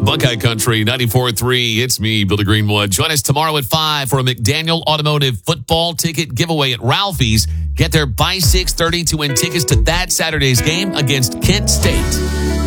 Buckeye Country 94.3. It's me, Billy Greenwood. Join us tomorrow at 5 for a McDaniel Automotive football ticket giveaway at Ralphie's. Get there by 6:30 to win tickets to that Saturday's game against Kent State.